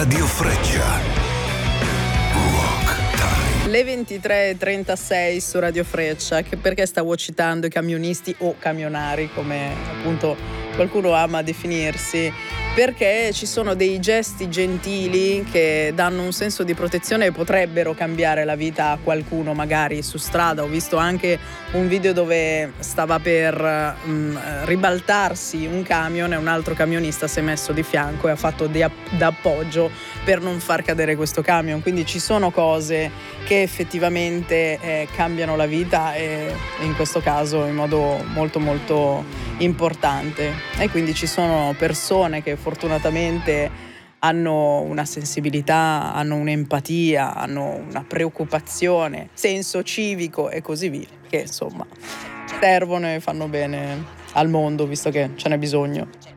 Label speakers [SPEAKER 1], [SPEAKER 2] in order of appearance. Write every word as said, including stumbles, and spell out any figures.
[SPEAKER 1] Radio Freccia. Rock Time.
[SPEAKER 2] Le ventitré e trentasei su Radio Freccia, che perché stavo citando i camionisti o camionari, come appunto qualcuno ama definirsi, perché ci sono dei gesti gentili che danno un senso di protezione e potrebbero cambiare la vita a qualcuno magari su strada. Ho visto anche un video dove stava per um, ribaltarsi un camion e un altro camionista si è messo di fianco e ha fatto di app- d'appoggio per non far cadere questo camion. Quindi ci sono cose che effettivamente eh, cambiano la vita e in questo caso in modo molto molto importante, e quindi ci sono persone che fortunatamente hanno una sensibilità, hanno un'empatia, hanno una preoccupazione, senso civico e così via, che insomma servono e fanno bene al mondo, visto che ce n'è bisogno.